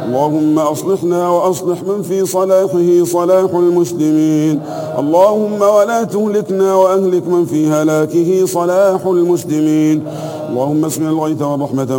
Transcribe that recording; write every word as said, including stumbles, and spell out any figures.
اللهم أصلحنا وأصلح من في صلاحه صلاح المسلمين. اللهم ولا تهلكنا وأهلك من في هلاكه صلاح المسلمين. اللهم اسقنا الغيث والرحمة